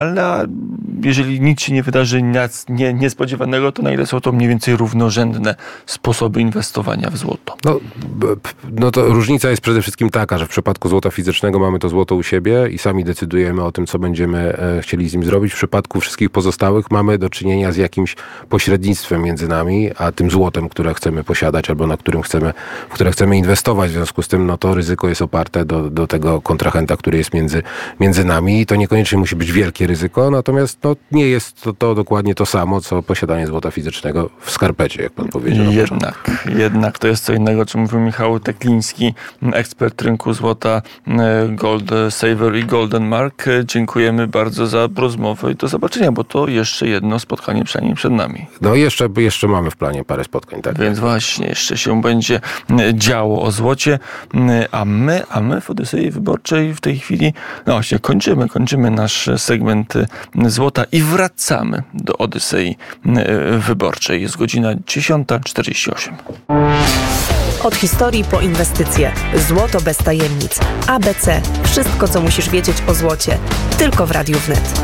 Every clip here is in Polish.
ale jeżeli nic się nie wydarzy niespodziewanego, to na ile są to mniej więcej równorzędne sposoby inwestowania w złoto? No to różnica jest przede wszystkim taka, że w przypadku złota fizycznego mamy to złoto u siebie i sami decydujemy o tym, co będziemy chcieli z nim zrobić. W przypadku wszystkich pozostałych mamy do czynienia z jakimś pośrednictwem między nami, a tym złotem, które chcemy posiadać albo w które chcemy inwestować. W związku z tym no to ryzyko jest oparte do tego kontrahenta, który jest między nami i to niekoniecznie musi być wielkie ryzyko, natomiast no, nie jest to dokładnie to samo, co posiadanie złota fizycznego w skarpecie, jak pan powiedział. Jednak to jest co innego, o czym mówił Michał Tekliński, ekspert rynku złota Gold Saver i Golden Mark. Dziękujemy bardzo za rozmowę i do zobaczenia, bo to jeszcze jedno spotkanie przynajmniej przed nami. No jeszcze mamy w planie parę spotkań. Tak? Więc właśnie, jeszcze się będzie działo o złocie, a my w Odysei Wyborczej w tej chwili, no właśnie, kończymy nasz segment złota i wracamy do Odysei Wyborczej. Jest godzina 10:48. Od historii po inwestycje. Złoto bez tajemnic. ABC. Wszystko, co musisz wiedzieć o złocie. Tylko w Radiu Wnet.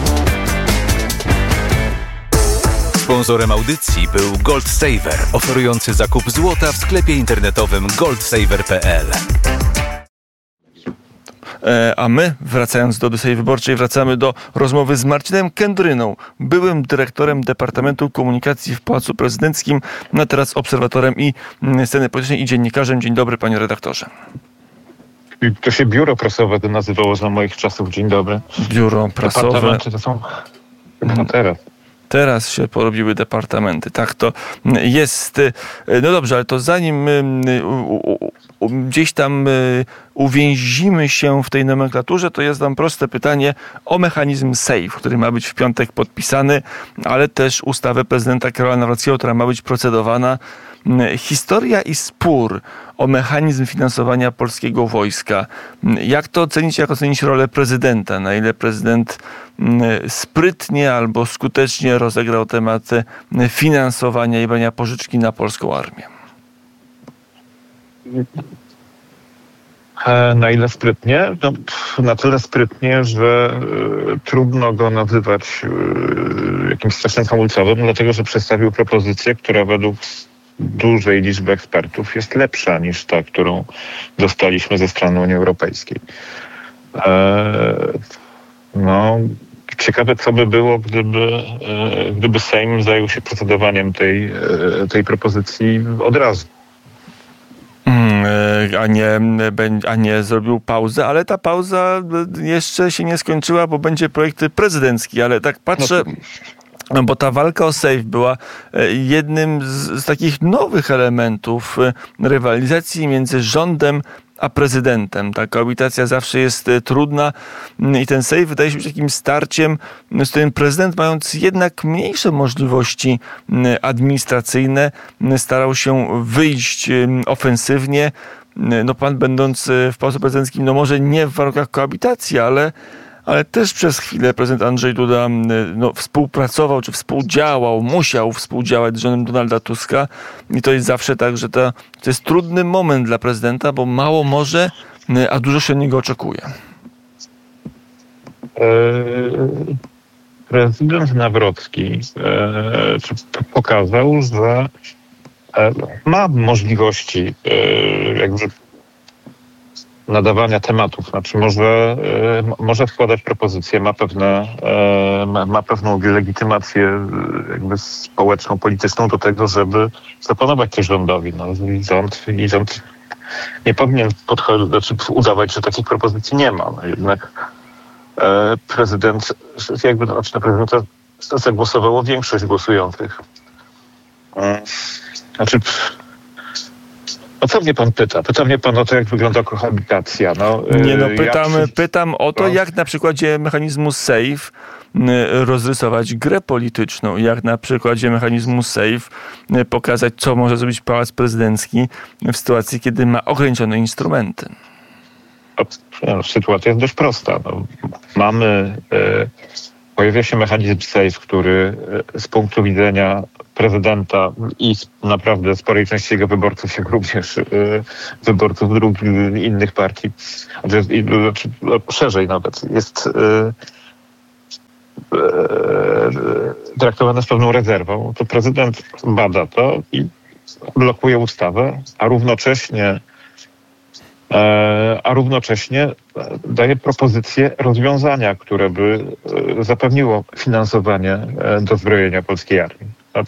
Sponsorem audycji był Gold Saver, oferujący zakup złota w sklepie internetowym goldsaver.pl. A my, wracając do Odysei Wyborczej, wracamy do rozmowy z Marcinem Kędryną, byłym dyrektorem Departamentu Komunikacji w Pałacu Prezydenckim, a teraz obserwatorem i sceny politycznej i dziennikarzem. Dzień dobry, panie redaktorze. To się biuro prasowe nazywało za moich czasów. Dzień dobry. Biuro prasowe. Departamenty to są chyba teraz. Teraz się porobiły departamenty. Tak to jest. No dobrze, ale to zanim gdzieś tam uwięzimy się w tej nomenklaturze, to jest tam proste pytanie o mechanizm SAFE, który ma być w piątek podpisany, ale też ustawę prezydenta Karola Nawrockiego, która ma być procedowana. Historia i spór o mechanizm finansowania polskiego wojska. Jak to ocenić, jak ocenić rolę prezydenta? Na ile prezydent sprytnie albo skutecznie rozegrał temat finansowania i brania pożyczki na polską armię? Na ile sprytnie? No, na tyle sprytnie, że trudno go nazywać jakimś strasznym hamulcowym, dlatego że przedstawił propozycję, która według dużej liczby ekspertów jest lepsza niż ta, którą dostaliśmy ze strony Unii Europejskiej. No, ciekawe, co by było, gdyby Sejm zajął się procedowaniem tej propozycji od razu. A nie zrobił pauzy, ale ta pauza jeszcze się nie skończyła, bo będzie projekt prezydencki, ale tak patrzę... No bo ta walka o SAFE była jednym z takich nowych elementów rywalizacji między rządem a prezydentem. Ta koabitacja zawsze jest trudna i ten SAFE wydaje się być takim starciem, z którym prezydent, mając jednak mniejsze możliwości administracyjne, starał się wyjść ofensywnie. No pan, będąc w Pałacu Prezydenckim, no może nie w warunkach koabitacji, ale też przez chwilę prezydent Andrzej Duda współpracował, czy musiał współdziałać z rządem Donalda Tuska. I to jest zawsze tak, że to jest trudny moment dla prezydenta, bo mało może, a dużo się od niego oczekuje. Prezydent Nawrocki pokazał, że ma możliwości jakby nadawania tematów. Znaczy może składać propozycje, ma pewną legitymację jakby społeczną, polityczną do tego, żeby zaproponować coś rządowi. No, i rząd nie powinien udawać, że takich propozycji nie ma. No, jednak prezydent, na prezydenta zagłosowało większość głosujących. O co mnie pan pyta? Pyta mnie pan o to, jak wygląda kohabitacja. Pytam o to, jak na przykładzie mechanizmu SAFE rozrysować grę polityczną, jak na przykładzie mechanizmu SAFE pokazać, co może zrobić Pałac Prezydencki w sytuacji, kiedy ma ograniczone instrumenty. Sytuacja jest dość prosta. Pojawia się mechanizm SAFE, który z punktu widzenia prezydenta i naprawdę sporej części jego wyborców, jak również wyborców innych partii, szerzej nawet, jest traktowane z pewną rezerwą, to prezydent bada to i blokuje ustawę, a równocześnie daje propozycje rozwiązania, które by zapewniło finansowanie dozbrojenia polskiej armii.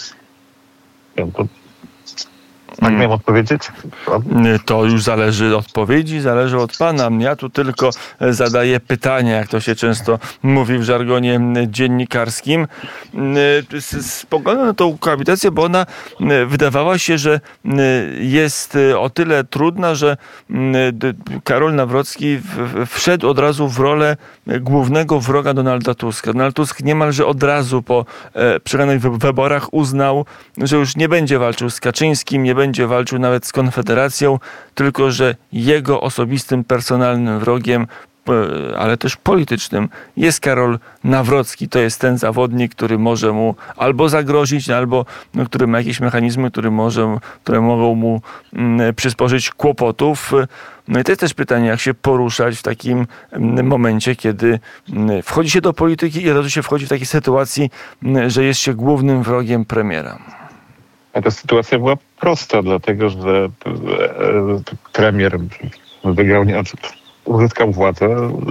Tak miałem odpowiedzieć? To już zależy od odpowiedzi, zależy od pana. Ja tu tylko zadaję pytania, jak to się często mówi w żargonie dziennikarskim. Spoglądam na tą koabitację, bo ona wydawała się, że jest o tyle trudna, że Karol Nawrocki wszedł od razu w rolę głównego wroga Donalda Tuska. Donald Tusk niemalże od razu po przegranych wyborach uznał, że już nie będzie walczył z Kaczyńskim, nie będzie walczył nawet z Konfederacją, tylko że jego osobistym, personalnym wrogiem, ale też politycznym jest Karol Nawrocki. To jest ten zawodnik, który może mu albo zagrozić, albo który ma jakieś mechanizmy, które mogą mu przysporzyć kłopotów. No i to jest też pytanie, jak się poruszać w takim momencie, kiedy wchodzi się do polityki i od razu się wchodzi w takiej sytuacji, że jest się głównym wrogiem premiera. A ta sytuacja była prosta, dlatego że premier uzyskał władzę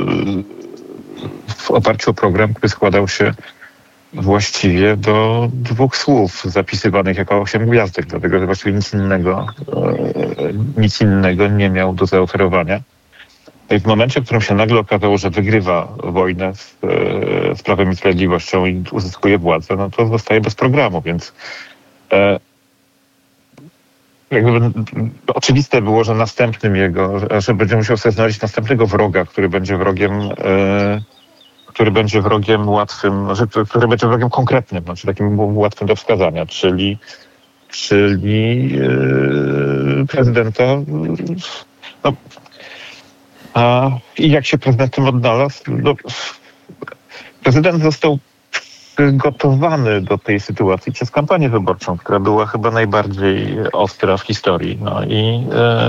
w oparciu o program, który składał się właściwie do 2 słów zapisywanych jako 8 gwiazdek, dlatego że właściwie nic innego nie miał do zaoferowania. I w momencie, w którym się nagle okazało, że wygrywa wojnę z Prawem i Sprawiedliwością i uzyskuje władzę, no to zostaje bez programu, więc oczywiste było, że że będzie musiał sobie znaleźć następnego wroga, który będzie wrogiem łatwym, który będzie wrogiem konkretnym, znaczy takim łatwym do wskazania, czyli prezydenta. No, i jak się prezydent tym odnalazł? No, prezydent został przygotowany do tej sytuacji przez kampanię wyborczą, która była chyba najbardziej ostra w historii. No i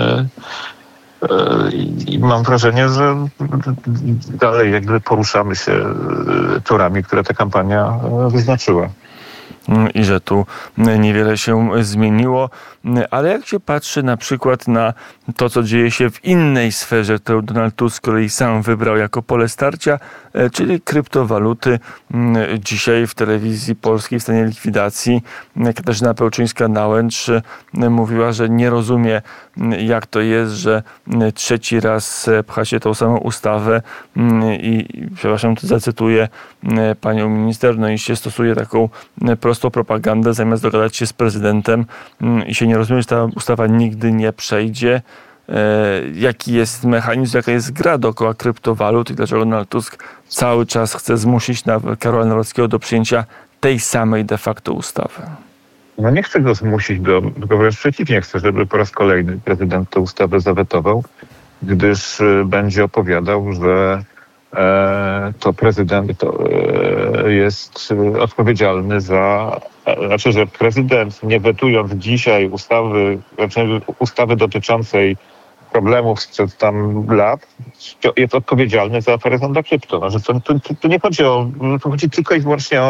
mam wrażenie, że dalej jakby poruszamy się torami, które ta kampania wyznaczyła. I że tu niewiele się zmieniło, ale jak się patrzy na przykład na to, co dzieje się w innej sferze, którą Donald Tusk z kolei sam wybrał jako pole starcia, czyli kryptowaluty. Dzisiaj w telewizji polskiej w stanie likwidacji Katarzyna Pełczyńska-Nałęcz mówiła, że nie rozumie, jak to jest, że trzeci raz pcha się tą samą ustawę i przepraszam, to zacytuję panią minister, no i się stosuje taką prostą propagandę, zamiast dogadać się z prezydentem i się nie rozumie, że ta ustawa nigdy nie przejdzie. Jaki jest mechanizm, jaka jest gra dookoła kryptowalut i dlaczego Donald Tusk cały czas chce zmusić Karola Nawrockiego do przyjęcia tej samej de facto ustawy? No nie chcę go zmusić, tylko wręcz przeciwnie, chcę, żeby po raz kolejny prezydent tę ustawę zawetował, gdyż będzie opowiadał, że to prezydent jest odpowiedzialny że prezydent, nie wetując dzisiaj ustawy dotyczącej problemów sprzed tam lat, jest odpowiedzialny za aferę Zonda Krypto. No, że tu nie chodzi tu chodzi tylko i wyłącznie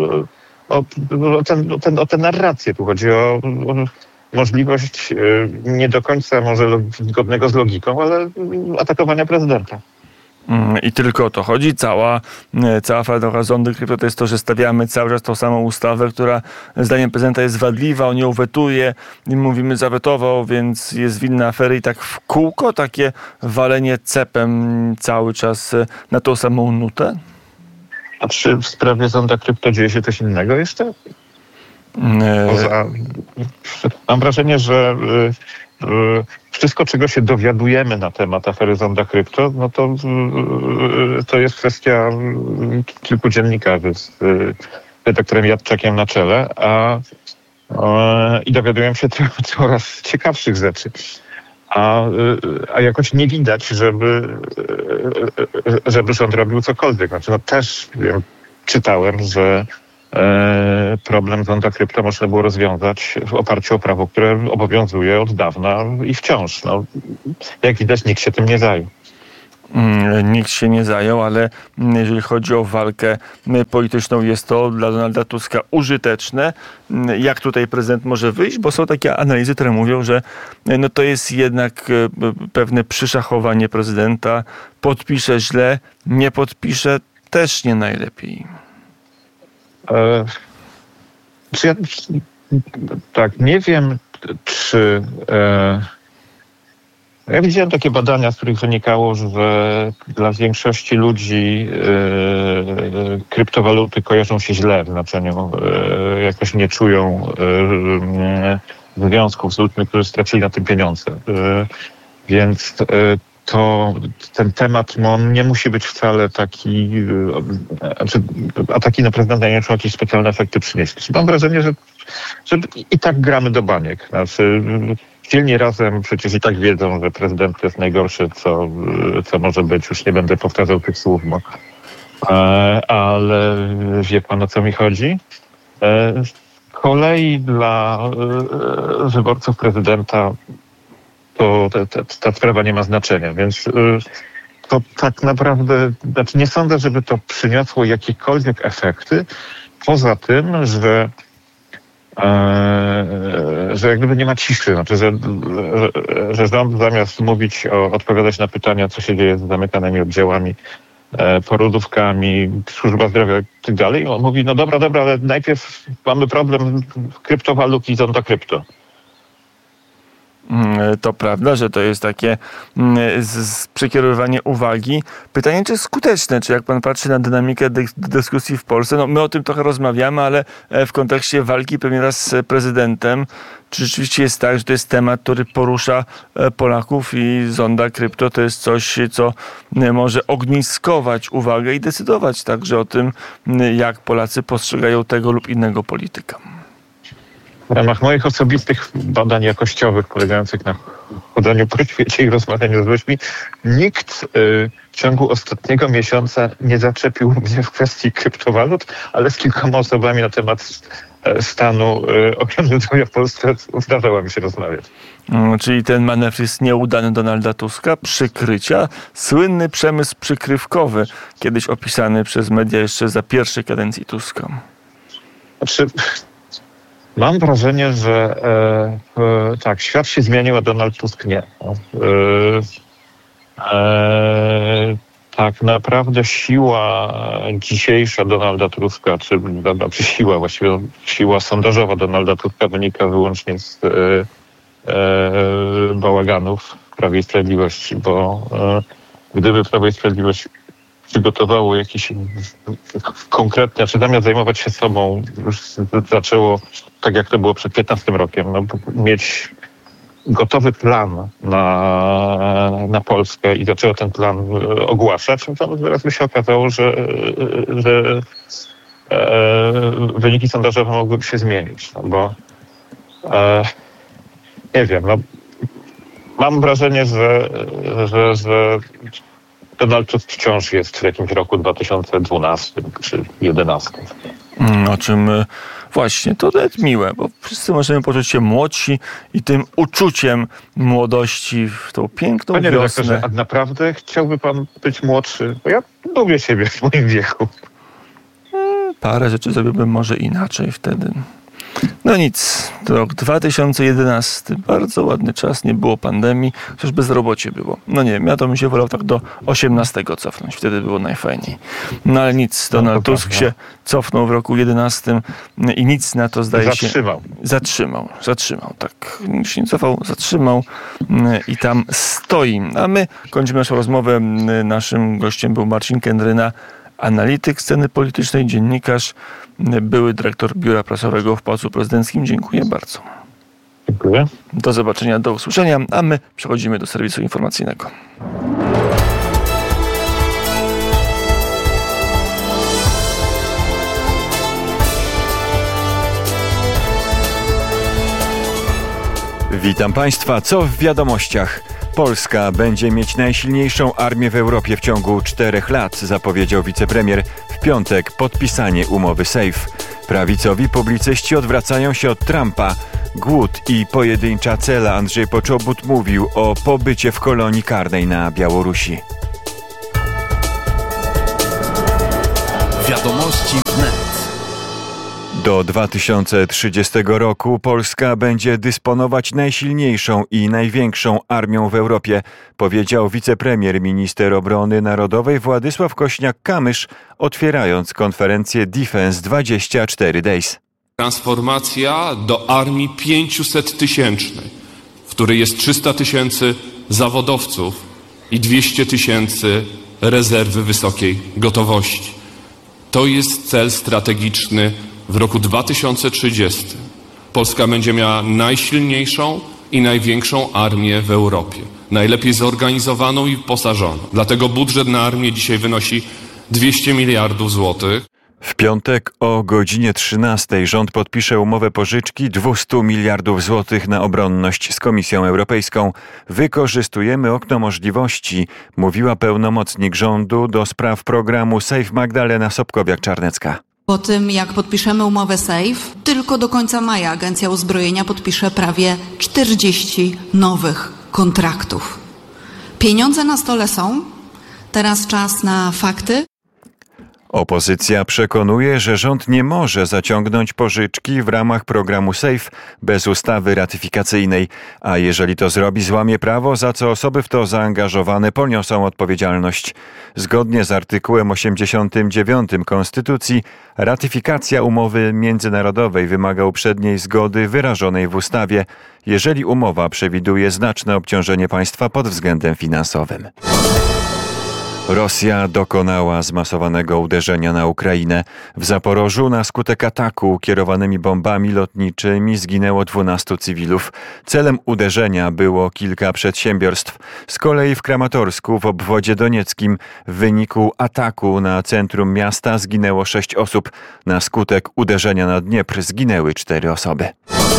o tę narrację. Tu chodzi o możliwość nie do końca może zgodnego z logiką, ale atakowania prezydenta. I tylko o to chodzi. Cała afera Zondy Krypto to jest to, że stawiamy cały czas tą samą ustawę, która zdaniem prezydenta jest wadliwa, on ją wetuje i mówimy zawetował, więc jest winna afery i tak w kółko takie walenie cepem cały czas na tą samą nutę? A czy w sprawie Zonda Krypto dzieje się coś innego jeszcze? Mam wrażenie, że wszystko, czego się dowiadujemy na temat afery Zonda Krypto, no to jest kwestia kilku dziennikarzy z redaktorem Jadczakiem na czele, i dowiadują się coraz ciekawszych rzeczy. A jakoś nie widać, żeby rząd robił cokolwiek. Znaczy, też czytałem, że problem Zonda Krypto można było rozwiązać w oparciu o prawo, które obowiązuje od dawna i wciąż. No, jak widać, nikt się tym nie zajął. Nikt się nie zajął, ale jeżeli chodzi o walkę polityczną, jest to dla Donalda Tuska użyteczne. Jak tutaj prezydent może wyjść? Bo są takie analizy, które mówią, że no to jest jednak pewne przyszachowanie prezydenta. Podpisze źle, nie podpisze też nie najlepiej. Nie wiem, czy... Ja widziałem takie badania, z których wynikało, że dla większości ludzi kryptowaluty kojarzą się źle w znaczeniu, jakoś nie czują związków z ludźmi, którzy stracili na tym pieniądze. Więc ten temat on nie musi być wcale taki, ataki na prezydenta nie muszą jakieś specjalne efekty przynieść. Mam wrażenie, że i tak gramy do baniek. Znaczy, Silni Razem przecież i tak wiedzą, że prezydent jest najgorszy, co może być. Już nie będę powtarzał tych słów, ale wie pan, o co mi chodzi? Z kolei dla wyborców prezydenta to ta sprawa nie ma znaczenia, więc to tak naprawdę, znaczy nie sądzę, żeby to przyniosło jakiekolwiek efekty, poza tym, że jak gdyby nie ma ciszy, znaczy, że rząd zamiast odpowiadać na pytania, co się dzieje z zamykanymi oddziałami, porodówkami, służba zdrowia i tak dalej, on mówi, no dobra, ale najpierw mamy problem kryptowalut i zonda krypto. To prawda, że to jest takie przekierowywanie uwagi. Pytanie, czy skuteczne? Czy jak pan patrzy na dynamikę dyskusji w Polsce, no my o tym trochę rozmawiamy, ale w kontekście walki premiera z prezydentem, czy rzeczywiście jest tak, że to jest temat, który porusza Polaków i zonda krypto to jest coś, co może ogniskować uwagę i decydować także o tym, jak Polacy postrzegają tego lub innego polityka. W ramach moich osobistych badań jakościowych polegających na chodzeniu po świecie i rozmawianiu z ludźmi, nikt w ciągu ostatniego miesiąca nie zaczepił mnie w kwestii kryptowalut, ale z kilkoma osobami na temat stanu ochrony zdrowia w Polsce zdarzało mi się rozmawiać. Czyli ten manewr jest nieudany Donalda Tuska, przykrycia, słynny przemysł przykrywkowy, kiedyś opisany przez media jeszcze za pierwszej kadencji Tuska. Mam wrażenie, że tak, świat się zmienił, a Donald Tusk nie. Tak naprawdę siła dzisiejsza Donalda Tuska, czy siła, właściwie siła sondażowa Donalda Tuska wynika wyłącznie z bałaganów w Prawie i Sprawiedliwości, bo gdyby Prawo i Sprawiedliwość przygotowało jakieś konkretne, czy zamiast zajmować się sobą, już zaczęło, tak jak to było przed 15 rokiem, mieć gotowy plan na Polskę i zaczęło ten plan ogłaszać, to zaraz by się okazało, że wyniki sondażowe mogłyby się zmienić, bo nie wiem, mam wrażenie, że Donald Tusk wciąż jest w jakimś roku 2012 czy 2011. O czym właśnie, to jest miłe, bo wszyscy możemy poczuć się młodsi i tym uczuciem młodości w tą piękną Panie wiosnę. redaktorze, a naprawdę chciałby pan być młodszy? Bo ja lubię siebie w moim wieku. Parę rzeczy zrobiłbym może inaczej wtedy. No nic, rok 2011, bardzo ładny czas, nie było pandemii, chociaż bezrobocie było. No nie wiem, ja to bym się wolał tak do 18 cofnąć, wtedy było najfajniej. No ale nic, Donald Tusk się cofnął w roku 11 i nic na to zdaje się... Zatrzymał, tak. Nikt się nie cofał, zatrzymał i tam stoi. A my kończymy naszą rozmowę. Naszym gościem był Marcin Kendryna, analityk sceny politycznej, dziennikarz, były dyrektor Biura Prasowego w Pałacu Prezydenckim. Dziękuję bardzo. Dziękuję. Do zobaczenia, do usłyszenia, a my przechodzimy do serwisu informacyjnego. Witam Państwa. Co w wiadomościach? Polska będzie mieć najsilniejszą armię w Europie w ciągu 4 lat, zapowiedział wicepremier. W piątek podpisanie umowy SAFE. Prawicowi publicyści odwracają się od Trumpa. Głód i pojedyncza cela. Andrzej Poczobut mówił o pobycie w kolonii karnej na Białorusi. Wiadomości wnet. Do 2030 roku Polska będzie dysponować najsilniejszą i największą armią w Europie, powiedział wicepremier, minister obrony narodowej Władysław Kosiniak-Kamysz, otwierając konferencję Defense 24 Days. Transformacja do armii 500-tysięcznej, w której jest 300 000 zawodowców i 200 000 rezerwy wysokiej gotowości. To jest cel strategiczny w roku 2030. Polska będzie miała najsilniejszą i największą armię w Europie. Najlepiej zorganizowaną i wyposażoną. Dlatego budżet na armię dzisiaj wynosi 200 miliardów złotych. W piątek o godzinie 13 rząd podpisze umowę pożyczki 200 miliardów złotych na obronność z Komisją Europejską. Wykorzystujemy okno możliwości, mówiła pełnomocnik rządu do spraw programu SAFE Magdalena Sobkowiak-Czarnecka. Po tym, jak podpiszemy umowę SAFE, tylko do końca maja Agencja Uzbrojenia podpisze prawie 40 nowych kontraktów. Pieniądze na stole są, teraz czas na fakty. Opozycja przekonuje, że rząd nie może zaciągnąć pożyczki w ramach programu SAFE bez ustawy ratyfikacyjnej, a jeżeli to zrobi, złamie prawo, za co osoby w to zaangażowane poniosą odpowiedzialność. Zgodnie z artykułem 89 Konstytucji, ratyfikacja umowy międzynarodowej wymaga uprzedniej zgody wyrażonej w ustawie, jeżeli umowa przewiduje znaczne obciążenie państwa pod względem finansowym. Rosja dokonała zmasowanego uderzenia na Ukrainę. W Zaporożu na skutek ataku kierowanymi bombami lotniczymi zginęło 12 cywilów. Celem uderzenia było kilka przedsiębiorstw. Z kolei w Kramatorsku w obwodzie donieckim w wyniku ataku na centrum miasta zginęło 6 osób. Na skutek uderzenia na Dniepr zginęły 4 osoby.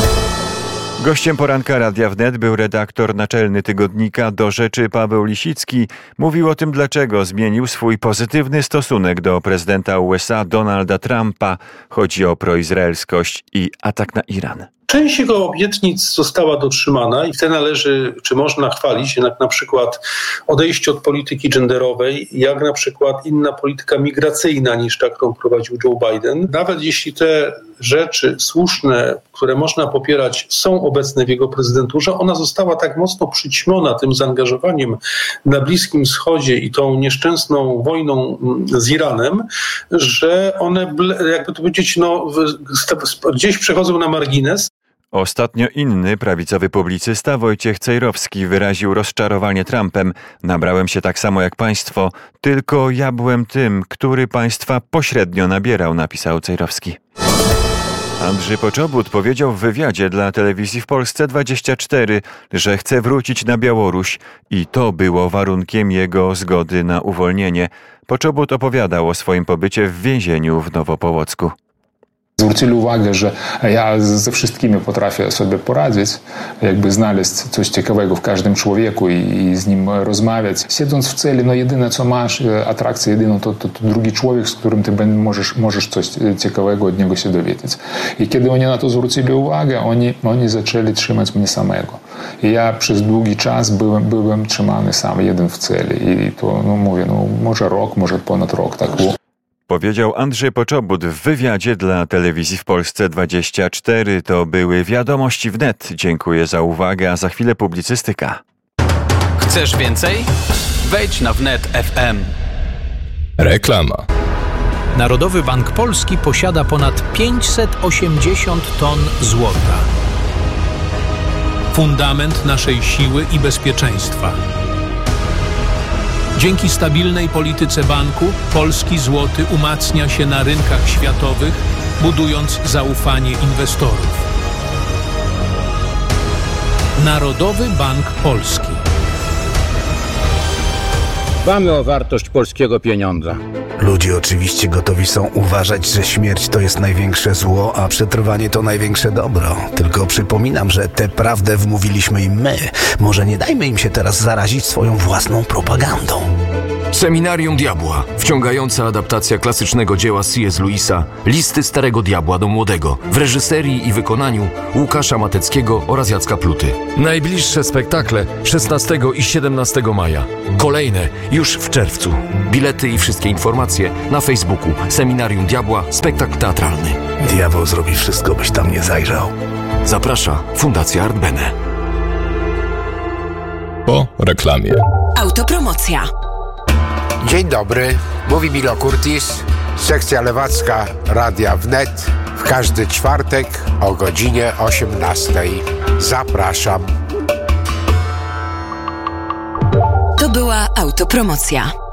Gościem poranka Radia Wnet był redaktor naczelny tygodnika Do Rzeczy Paweł Lisicki. Mówił o tym, dlaczego zmienił swój pozytywny stosunek do prezydenta USA Donalda Trumpa. Chodzi o proizraelskość i atak na Iran. Część jego obietnic została dotrzymana i te należy, czy można chwalić, jak na przykład odejście od polityki genderowej, jak na przykład inna polityka migracyjna niż ta, którą prowadził Joe Biden. Nawet jeśli te rzeczy słuszne, które można popierać, są obecne w jego prezydenturze, ona została tak mocno przyćmiona tym zaangażowaniem na Bliskim Wschodzie i tą nieszczęsną wojną z Iranem, że one, jakby to powiedzieć, gdzieś przechodzą na margines. Ostatnio inny prawicowy publicysta Wojciech Cejrowski wyraził rozczarowanie Trumpem. Nabrałem się tak samo jak państwo, tylko ja byłem tym, który państwa pośrednio nabierał, napisał Cejrowski. Andrzej Poczobut powiedział w wywiadzie dla telewizji w Polsce 24, że chce wrócić na Białoruś i to było warunkiem jego zgody na uwolnienie. Poczobut opowiadał o swoim pobycie w więzieniu w Nowopołocku. Zwrócili uwagę, że ja ze wszystkimi potrafię sobie poradzić, jakby znaleźć coś ciekawego w każdym człowieku i z nim rozmawiać. Siedząc w celi, jedyne co masz, atrakcję jedyną, to drugi człowiek, z którym ty możesz coś ciekawego od niego się dowiedzieć. I kiedy oni na to zwrócili uwagę, oni zaczęli trzymać mnie samego. I ja przez długi czas byłem trzymany sam, jeden w celi. I to, może rok, może ponad rok tak było. Powiedział Andrzej Poczobut w wywiadzie dla telewizji w Polsce 24. To były Wiadomości wnet. Dziękuję za uwagę, a za chwilę publicystyka. Chcesz więcej? Wejdź na wnet FM. Reklama. Narodowy Bank Polski posiada ponad 580 ton złota. Fundament naszej siły i bezpieczeństwa. Dzięki stabilnej polityce banku polski złoty umacnia się na rynkach światowych, budując zaufanie inwestorów. Narodowy Bank Polski. Dbamy o wartość polskiego pieniądza. Ludzie oczywiście gotowi są uważać, że śmierć to jest największe zło, a przetrwanie to największe dobro. Tylko przypominam, że tę prawdę wmówiliśmy im my. Może nie dajmy im się teraz zarazić swoją własną propagandą. Seminarium Diabła. Wciągająca adaptacja klasycznego dzieła C.S. Lewisa Listy Starego Diabła do Młodego w reżyserii i wykonaniu Łukasza Mateckiego oraz Jacka Pluty. Najbliższe spektakle 16 i 17 maja. Kolejne już w czerwcu. Bilety i wszystkie informacje na Facebooku Seminarium Diabła, spektakl teatralny. Diabeł zrobi wszystko, byś tam nie zajrzał. Zaprasza Fundacja Art Bene. Po reklamie. Autopromocja. Dzień dobry, mówi Milo Kurtis, sekcja lewacka Radia Wnet. W każdy czwartek o godzinie 18. Zapraszam. To była autopromocja.